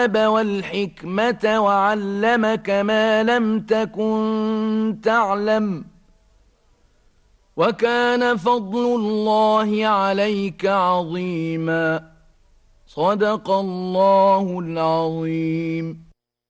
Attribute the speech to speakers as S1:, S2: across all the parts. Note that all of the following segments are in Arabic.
S1: والحكمة وعلمك ما لم تكن تعلم وكان فضل الله عليك عظيما. صدق الله العظيم.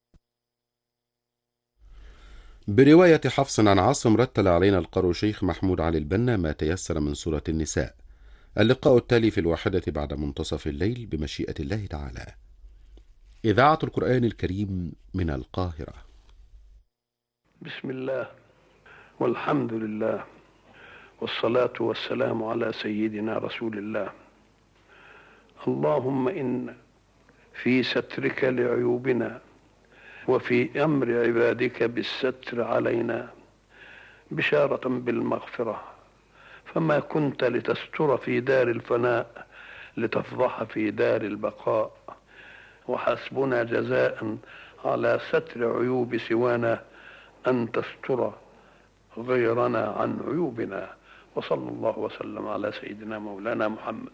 S2: برواية حفص عن عاصم رتل علينا القارئ شيخ محمود علي البنا ما تيسر من سورة النساء. اللقاء التالي في 1 بعد منتصف الليل بمشيئة الله تعالى. إذاعة القرآن الكريم من القاهرة.
S3: بسم الله والحمد لله والصلاة والسلام على سيدنا رسول الله. اللهم إن في سترك لعيوبنا وفي أمر عبادك بالستر علينا بشارة بالمغفرة، فما كنت لتستر في دار الفناء لتفضح في دار البقاء، وحسبنا جزاء على ستر عيوب سوانا أن تستر غيرنا عن عيوبنا. وصلى الله وسلم على سيدنا مولانا محمد.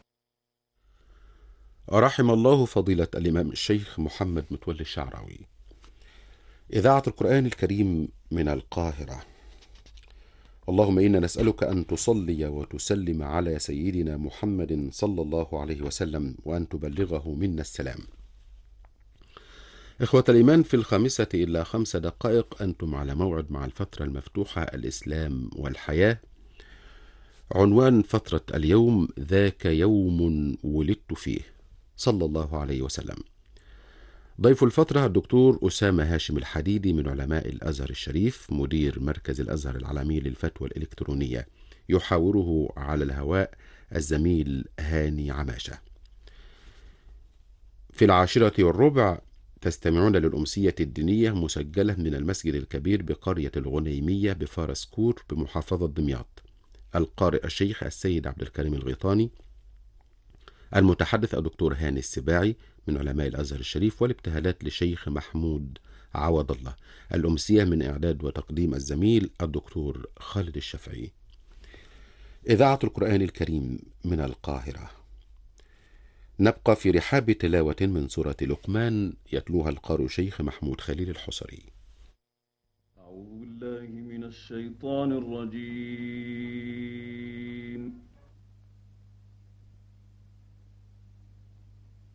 S2: رحم الله فضيلة الإمام الشيخ محمد متولي الشعراوي. إذاعة القرآن الكريم من القاهرة. اللهم إنا نسألك أن تصلي وتسلم على سيدنا محمد صلى الله عليه وسلم وأن تبلغه منا السلام. إخوة الإيمان، في 5:05 أنتم على موعد مع الفترة المفتوحة الإسلام والحياة. عنوان فترة اليوم: ذاك يوم ولدت فيه، صلى الله عليه وسلم. ضيف الفترة الدكتور أسامة هاشم الحديدي من علماء الأزهر الشريف، مدير مركز الأزهر العالمي للفتوى الإلكترونية. يحاوره على الهواء الزميل هاني عماشة. في 10:15 تستمعون للأمسية الدينية مسجلة من المسجد الكبير بقرية الغنيمية بفارسكور بمحافظة دمياط. القارئ الشيخ السيد عبد الكريم الغيطاني. المتحدث الدكتور هاني السباعي من علماء الأزهر الشريف، والابتهالات لشيخ محمود عوض الله. الأمسية من إعداد وتقديم الزميل الدكتور خالد الشافعي. إذاعة القرآن الكريم من القاهرة. نبقى في رحاب تلاوة من سورة لقمان يتلوها القارئ شيخ محمود خليل الحصري.
S4: أعوذ بالله من الشيطان الرجيم.